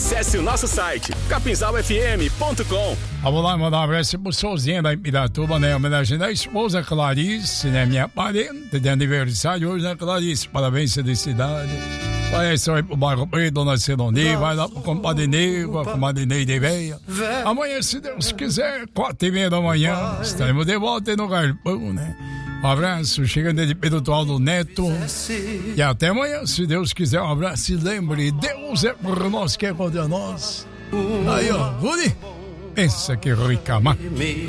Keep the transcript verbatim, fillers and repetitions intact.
Acesse o nosso site capinzal f m ponto com. Vamos lá, mandar um abraço pro Sozinha da Piratuba, né? Homenagem à esposa Clarice, né? Minha parente de aniversário hoje, né, Clarice? Parabéns, felicidade. Vai só pro bairro Preto, Dona Celoni, vai lá pro compadre Nego, comadre Neide Veia. Amanhã, se Deus quiser, quatro e meia da manhã, estaremos de volta aí no Galpão, né? Um abraço, chegando de Pedro Tualdo Neto. E até amanhã, se Deus quiser. Um abraço e lembre, Deus é por nós, que é contra nós. Aí, ó, Rui, pensa que rica, mano.